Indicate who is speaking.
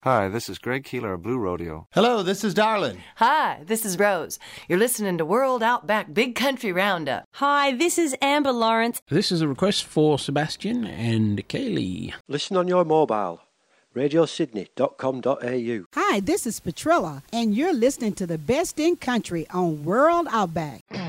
Speaker 1: Hi, this is Greg Keeler of Blue Rodeo.
Speaker 2: Hello, this is Darlin.
Speaker 3: Hi, this is Rose. You're listening to World Outback Big Country Roundup.
Speaker 4: Hi, this is Amber Lawrence.
Speaker 5: This is a request for Sebastian and Kaylee.
Speaker 6: Listen on your mobile. radiosydney.com.au.
Speaker 7: Hi, this is Petrilla, and you're listening to the best in country on World Outback.